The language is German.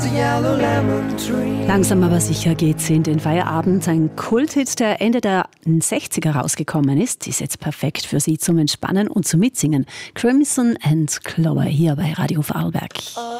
Langsam aber sicher geht's in den Feierabend. Ein Kulthit, der Ende der 60er rausgekommen ist jetzt perfekt für Sie zum Entspannen und zum Mitsingen. Crimson and Clover hier bei Radio Vorarlberg.